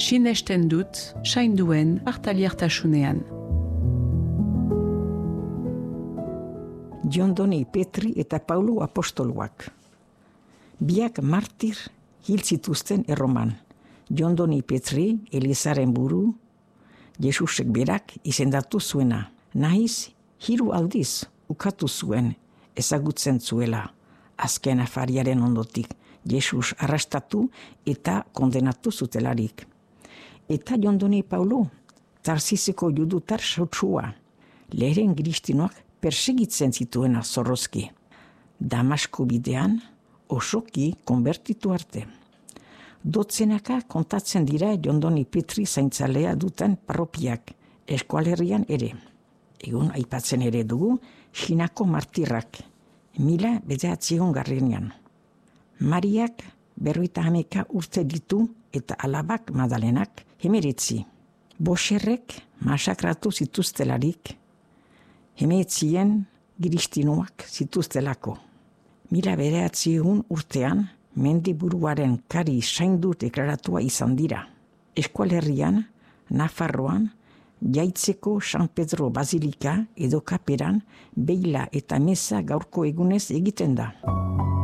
sinesten dut, sainduen partaliartasunean. Jondoni Petri eta Paulo apostoluak. Biak martir hil zituzten Erroman. Jondoni Petri, Elizaren buru, Jesusek berak izendatu zuena. Nahiz, 3 aldiz ukatu zuen ezagutzen zuela. Azken afariaren ondotik, Jesus arrastatu eta kondenatu zutelarik. Eta Jondoni Paulo, Tarsiseko judutar sautsua, lehen kristinoak persegitzen zituena zorrozki. Damasko bidean osoki konbertitu arte. Dotzenaka kontatzen dira Jondoni Petri zaintzalea duten parropiak, eskualerrian ere. Egun aipatzen ere dugu Xinako martirrak, 1900 Mariak 51 urte ditu eta alabak Madalenak 19. Boxerrek masakratu zituztelarik, 19 kristinoak zituztelako. 1900 urtean mendiburuaren kari zaindu deklaratua izan dira. Eskualerrian, Nafarroan, Jaitzeko San Pedro Basilika edo Kaperan beila eta meza gaurko egunez egiten da.